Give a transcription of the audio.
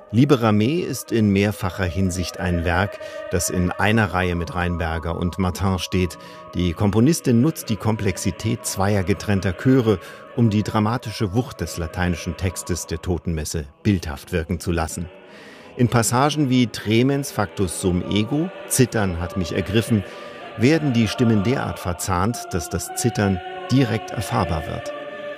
Libera Me ist in mehrfacher Hinsicht ein Werk, das in einer Reihe mit Rheinberger und Martin steht. Die Komponistin nutzt die Komplexität zweier getrennter Chöre, um die dramatische Wucht des lateinischen Textes der Totenmesse bildhaft wirken zu lassen. In Passagen wie Tremens factus sum ego, Zittern hat mich ergriffen, werden die Stimmen derart verzahnt, dass das Zittern direkt erfahrbar wird.